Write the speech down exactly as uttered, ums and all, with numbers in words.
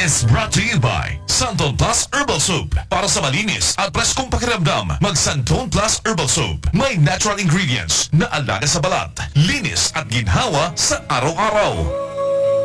is brought to you by Santon Plus Herbal Soap. Para sa malinis at preskong pakiramdam, mag Santon Plus Herbal Soap. May natural ingredients na alaga sa balat, linis at ginhawa sa araw-araw.